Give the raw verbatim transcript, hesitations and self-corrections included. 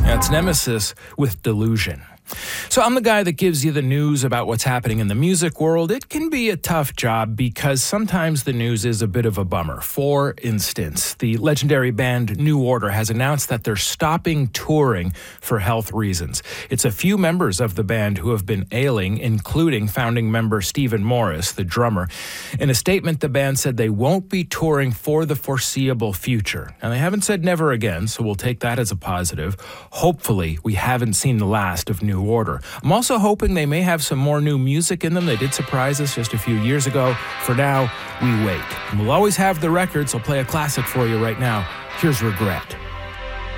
That's Nemesis with Delusion. So I'm the guy that gives you the news about what's happening in the music world. It can be a tough job because sometimes the news is a bit of a bummer. For instance, the legendary band New Order has announced that they're stopping touring for health reasons. It's a few members of the band who have been ailing, including founding member Stephen Morris, the drummer. In a statement, the band said they won't be touring for the foreseeable future. And they haven't said never again, so we'll take that as a positive. Hopefully, we haven't seen the last of New Order. I'm also hoping they may have some more new music in them. They did surprise us just a few years ago. For now, we wait. And we'll always have the records. I'll play a classic for you right now. Here's Regret.